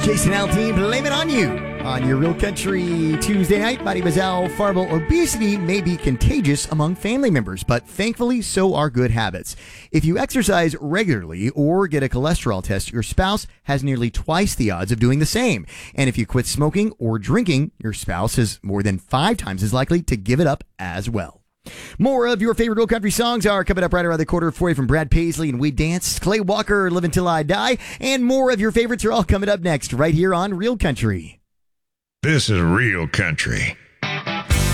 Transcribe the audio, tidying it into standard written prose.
Jason Aldean, blame it on you. On your Real Country Tuesday night, my name is Al Farbo. Obesity may be contagious among family members, but thankfully, so are good habits. If you exercise regularly or get a cholesterol test, your spouse has nearly twice the odds of doing the same. And if you quit smoking or drinking, your spouse is more than 5 times as likely to give it up as well. More of your favorite Real Country songs are coming up right around the quarter for you from Brad Paisley and We Dance, Clay Walker, Live Until I Die, and more of your favorites are all coming up next right here on Real Country. This is Real Country.